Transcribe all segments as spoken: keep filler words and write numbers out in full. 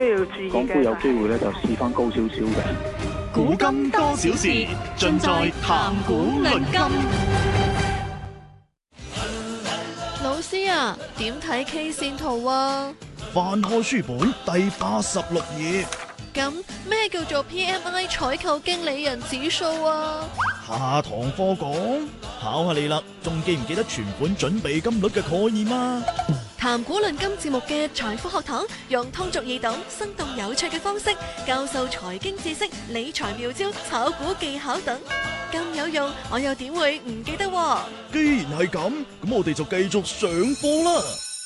都要注意嘅。 港股有機會咧就試翻高少少嘅。 古今多少事，盡在談古論今。 老師啊，點睇 K 線圖啊？ 翻開書本第八十六頁。 咁咩叫做 P M I 採購經理人指數啊？ 下堂課講，考下你啦，仲記唔記得存款準備金率嘅概念啊？ 談古論今節目嘅財富學堂，用通俗易懂、生動有趣嘅方式教授財經知識、理財妙招、炒股技巧等，咁有用，我又點會唔記得啊？ 既然係咁，咁我哋就繼續上課啦。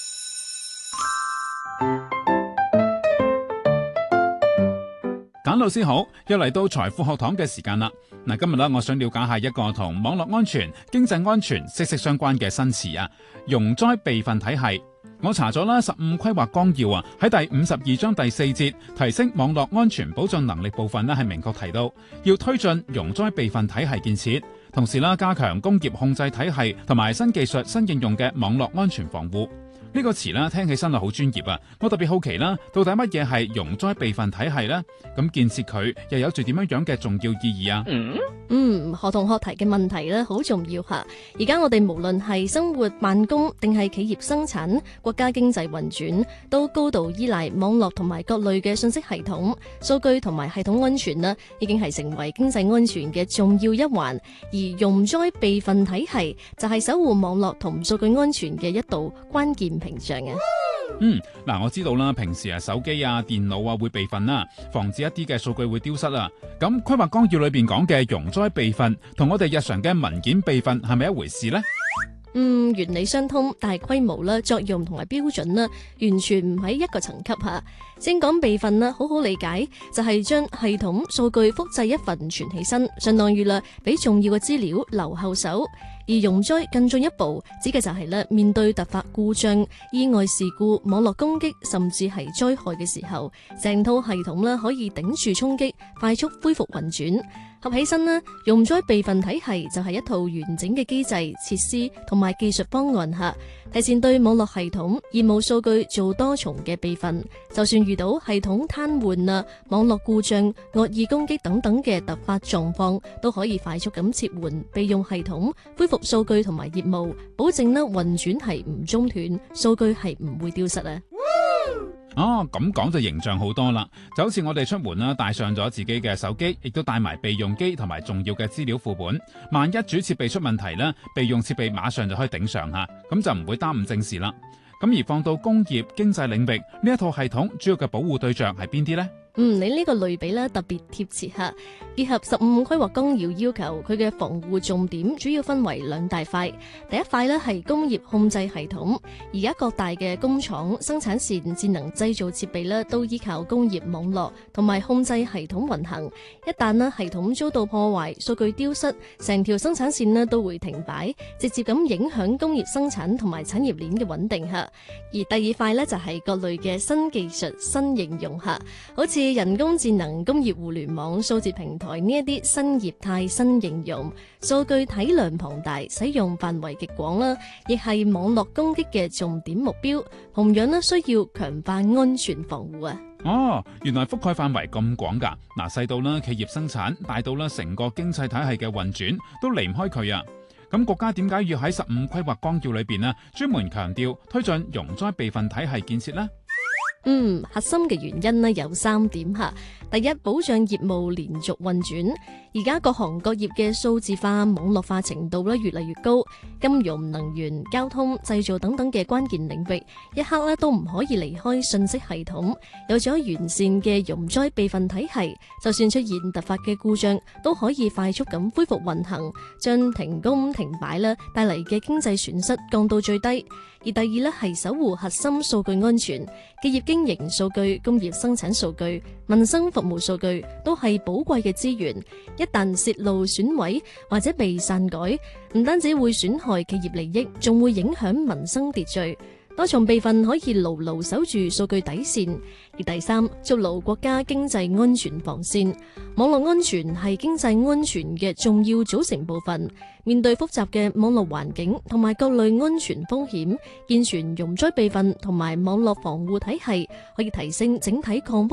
簡老師好，又嚟到財富學堂嘅時間啦。嗱，今日咧，我想了解下一個同網絡安全、經濟安全息息相關嘅新詞啊，容災備份體系。我查咗啦，十五規劃綱要啊，喺第五十二章第四節提升網絡安全保障能力部分呢，係明確提到要推進容災備份體系建設，同時啦加強工業控制體系同埋新技術新應用嘅網絡安全防護。呢個詞啦，聽起身就好專業啊！我特別好奇啦，到底乜嘢係容災備份體系呢？咁建設佢又有住點樣樣嘅重要意義啊？ 嗯，學同學提嘅問題咧好重要吓。而家我哋無論係生活辦公定係企業生產，國家經濟運轉，都高度依賴網絡同埋各類嘅信息系統、數據同埋系統安全啦，已經係成為經濟安全嘅重要一環。而容災備份體系就係守護網絡同數據安全嘅一道關鍵屏障啊。 嗯，嗱，我知道啦，平時啊手機啊電腦啊會備份啦，防止一啲嘅數據會丟失啦。咁規劃綱要裏邊講嘅容災備份，同我哋日常嘅文件備份係咪一回事呢？ 嗯，原理相通，但係規模啦、作用同埋標準啦，完全唔喺一個層級下。先講備份啦，好好理解就係將系統數據複製一份存起身，相當於啦俾重要嘅資料留後手。而容災更進一步，指嘅就係咧面對突發故障、意外事故、網絡攻擊，甚至係災害嘅時候，成套系統咧可以頂住衝擊，快速恢復運轉。合起身咧，容災備份體系就係一套完整嘅機制、設施同埋技術方案下，提前對網絡系統、業務數據做多重嘅備份。就算遇到系統癱瘓啊、網絡故障、惡意攻擊等等嘅突發狀況，都可以快速咁切換備用系統，恢復數據同埋業務，保證咧運轉係唔中斷，數據係唔會丟失啊！ 哦，咁講就形象好多啦，就好似我哋出門啦，帶上咗自己嘅手機，亦都帶埋備用機同埋重要嘅資料副本。萬一主設備出問題咧，備用設備馬上就可以頂上吓，咁就唔會耽誤正事啦。咁而放到工業經濟領域，呢一套系統主要嘅保護對象係邊啲呢？ 嗯，你呢個類比咧特別貼切吓，結合十五規劃綱要要求，佢嘅防護重點主要分為兩大塊。第一塊咧係工業控制系統，而家各大嘅工廠、生產線、智能製造設備咧都依靠工業網絡同埋控制系統運行。一旦咧系統遭到破壞、數據丟失，成條生產線咧都會停擺，直接咁影響工業生產同埋產業鏈嘅穩定吓。而第二塊咧就係各類嘅新技術、新應用吓，好似人工智能、工業互聯網、數字平台呢一啲新業態、新應用，數據體量龐大，使用範圍極廣啦，亦係網絡攻擊嘅重點目標。同樣呢，需要強化安全防護啊！ 哦，原來覆蓋範圍咁廣噶，嗱，細到啦企業生產，大到啦成個經濟體系嘅運轉，都離唔開佢啊！咁國家點解要喺十五規劃綱要裏邊呢，專門強調推進容災備份體系建設呢？ 嗯，核心嘅原因呢有三點吓。第一，保障業務連續運轉。而家各行各業嘅數字化、網絡化程度咧越嚟越高，金融、能源、交通、製造等等嘅關鍵領域，一刻咧都唔可以離開信息系統。有咗完善嘅容災備份體系，就算出現突發嘅故障，都可以快速咁恢復運行，將停工停擺咧帶嚟嘅經濟損失降到最低。而第二咧係守護核心數據安全，企業經營數據、工業生產數據、民生服務數據都係寶貴嘅資源，一旦洩露損毀或者被篡改，唔單止會損害企業利益，仲會影響民生秩序。 多重備份可以牢牢守住數據底線。而第三，築牢國家經濟安全防線。網絡安全係經濟安全嘅重要組成部分。面對複雜嘅網絡環境同埋各類安全風險，健全容災備份同埋網絡防護體系，可以提升整體抗風